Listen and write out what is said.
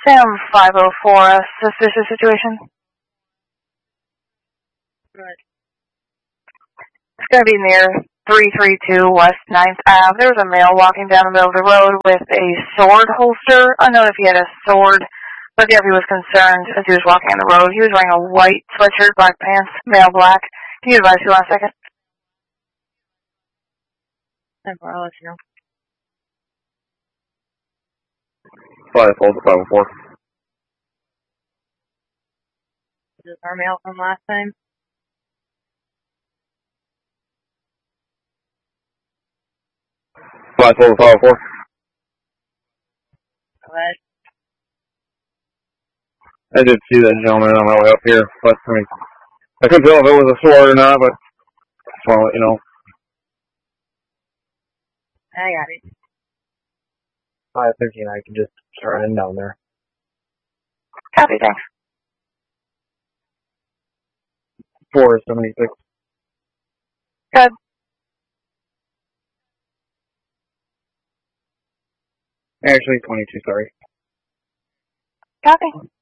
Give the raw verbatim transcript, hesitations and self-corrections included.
Sam five oh four, a suspicious situation. Right. It's going to be near three three two West ninth Avenue. There was a male walking down the middle of the road with a sword holster. Unknown if he had a sword, but the deputy was concerned as he was walking on the road. He was wearing a white sweatshirt, black pants, male black. Can you advise me one second? I'll let you know. five oh four. Is this our mail from last time? five oh four. Go ahead. I did see that gentleman on my way up here, but I mean, I couldn't tell if it was a sword or not, but just want to let you know. I got it. five thirteen, I can just start running down there. Copy, thanks. four seventy-six. Good. Actually, twenty-two, sorry. Copy.